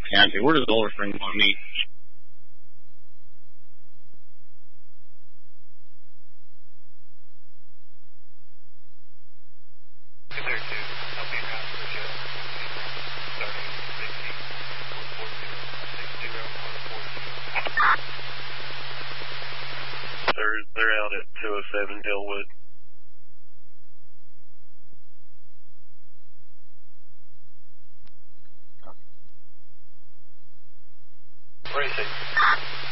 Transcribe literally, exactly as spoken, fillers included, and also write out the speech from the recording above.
County. Where does Oliver Spring want me? They're, they're out at two oh seven Dillwood. Racing.